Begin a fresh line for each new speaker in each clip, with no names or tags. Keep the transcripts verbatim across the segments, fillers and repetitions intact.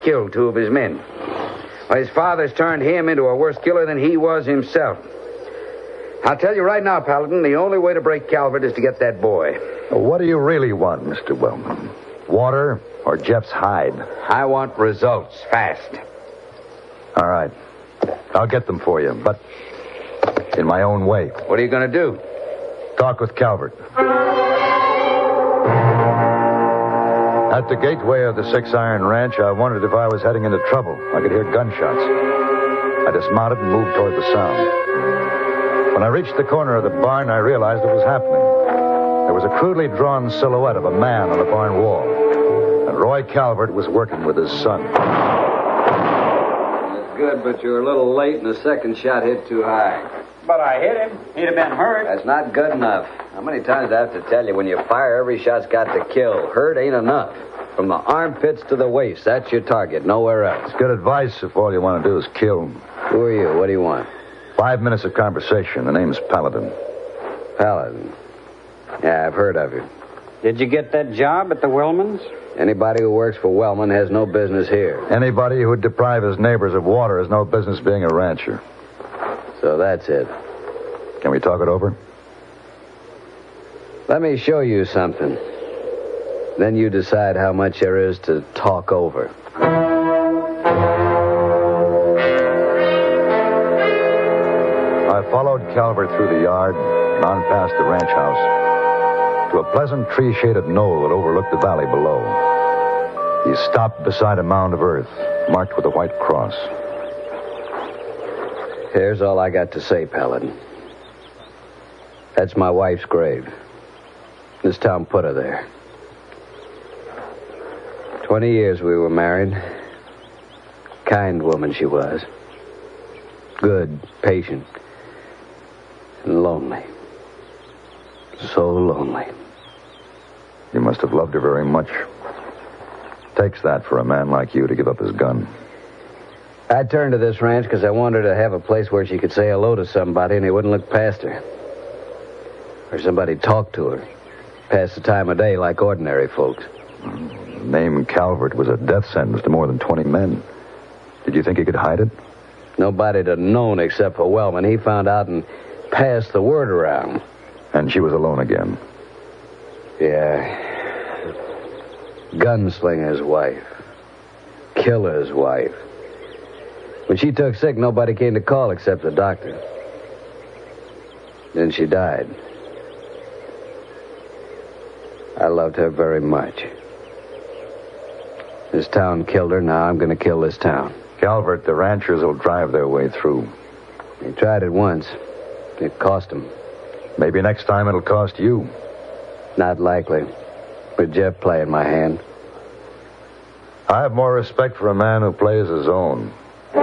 killed two of his men. Well, his father's turned him into a worse killer than he was himself. I'll tell you right now, Paladin, the only way to break Calvert is to get that boy.
What do you really want, Mister Wellman? Water or Jeff's hide?
I want results, fast.
All right. I'll get them for you, but in my own way.
What are you going to do?
Talk with Calvert. At the gateway of the Six Iron Ranch, I wondered if I was heading into trouble. I could hear gunshots. I dismounted and moved toward the sound. When I reached the corner of the barn, I realized what was happening. There was a crudely drawn silhouette of a man on the barn wall. And Roy Calvert was working with his son.
That's good, but you're a little late and the second shot hit too high.
But I hit him. He'd have been hurt.
That's not good enough. How many times do I have to tell you, when you fire, every shot's got to kill. Hurt ain't enough. From the armpits to the waist, that's your target, nowhere else.
It's good advice if all you want to do is kill.
Who are you? What do you want?
Five minutes of conversation. The name's Paladin.
Paladin. Yeah, I've heard of you.
Did you get that job at the Wellmans?
Anybody who works for Wellman has no business here.
Anybody who would deprive his neighbors of water has no business being a rancher.
So that's it.
Can we talk it over?
Let me show you something. Then you decide how much there is to talk over.
I followed Calvert through the yard and on past the ranch house to a pleasant tree-shaded knoll that overlooked the valley below. He stopped beside a mound of earth marked with a white cross.
Here's all I got to say, Paladin. That's my wife's grave. This town put her there. Twenty years we were married. Kind woman she was. Good, patient, and lonely. So lonely.
You must have loved her very much. Takes that for a man like you to give up his gun.
I turned to this ranch because I wanted her to have a place where she could say hello to somebody and he wouldn't look past her. Or somebody talk to her. Pass the time of day like ordinary folks.
The name Calvert was a death sentence to more than twenty men. Did you think he could hide it?
Nobody'd have known except for Wellman. He found out and passed the word around.
And she was alone again.
Yeah. Gunslinger's wife. Killer's wife. When she took sick, nobody came to call except the doctor. Then she died. I loved her very much. This town killed her. Now I'm going to kill this town.
Calvert, the ranchers will drive their way through.
They tried it once. It cost them.
Maybe next time it'll cost you.
Not likely. With Jeff playing my hand.
I have more respect for a man who plays his own.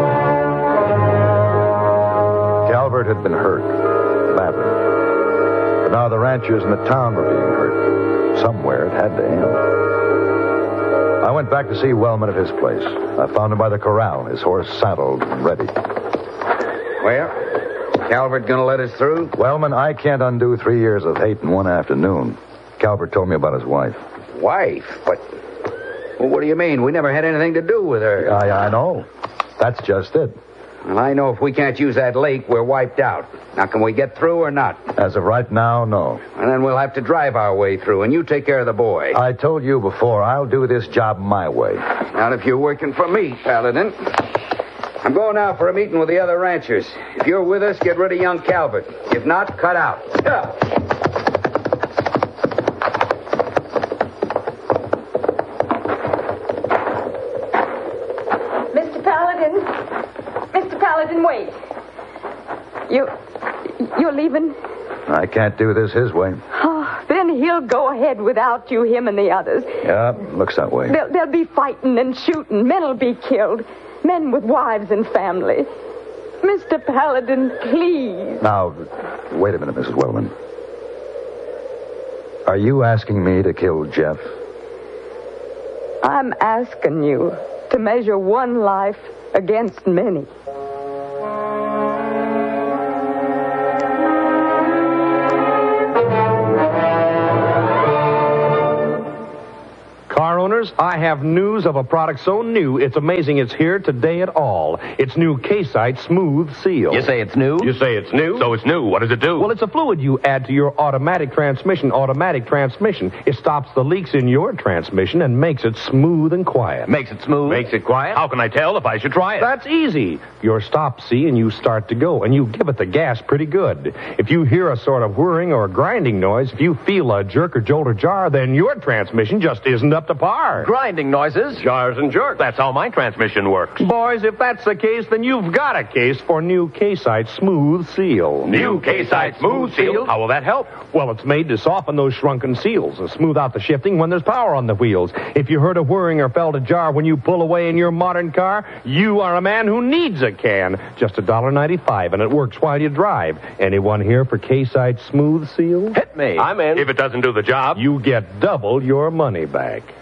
Calvert had been hurt. Badly. But now the ranchers in the town were being hurt. Somewhere it had to end. I went back to see Wellman at his place. I found him by the corral, his horse saddled and ready.
Well, Calvert gonna let us through?
Wellman, I can't undo three years of hate in one afternoon. Calvert told me about his wife.
Wife? But, well, what do you mean? We never had anything to do with her.
I, I know. That's just it.
Well, I know if we can't use that lake, we're wiped out. Now, can we get through or not?
As of right now, no.
And then we'll have to drive our way through, and you take care of the boy.
I told you before, I'll do this job my way.
Not if you're working for me, Paladin. I'm going now for a meeting with the other ranchers. If you're with us, get rid of young Calvert. If not, cut out. Yeah.
Mister Paladin. Mister Paladin, wait. You... You're leaving?
I can't do this his way.
Oh, then he'll go ahead without you, him and the others.
Yeah, looks that way.
They'll, they'll be fighting and shooting. Men will be killed. Men with wives and family. Mister Paladin, please.
Now, wait a minute, Missus Wellman. Are you asking me to kill Jeff?
I'm asking you to measure one life against many.
Car owner listeners, I have news of a product so new, it's amazing it's here today at all. It's new K-Site Smooth Seal.
You say it's new?
You say it's new?
So it's new. What does it do?
Well, it's a fluid you add to your automatic transmission. Automatic transmission. It stops the leaks in your transmission and makes it smooth and quiet.
Makes it smooth?
Makes it quiet?
How can I tell if I should try it?
That's easy. Your stop, see, and you start to go, and you give it the gas pretty good. If you hear a sort of whirring or grinding noise, if you feel a jerk or jolt or jar, then your transmission just isn't up to par.
Grinding noises?
Jars and jerks.
That's how my transmission works.
Boys, if that's the case, then you've got a case for new K-Site Smooth Seal.
New K-Site Smooth Seal? How will that help?
Well, it's made to soften those shrunken seals and smooth out the shifting when there's power on the wheels. If you heard a whirring or felt a jar when you pull away in your modern car, you are a man who needs a can. Just a dollar ninety-five, and it works while you drive. Anyone here for K-Site Smooth Seal?
Hit me.
I'm in.
If it doesn't do the job,
You get double your money back.